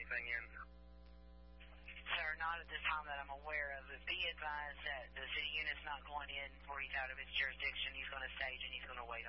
anything in. Sir, not at this time that I'm aware of. But be advised that the city unit's not going in where he's out of his jurisdiction. He's going to stage and he's going to wait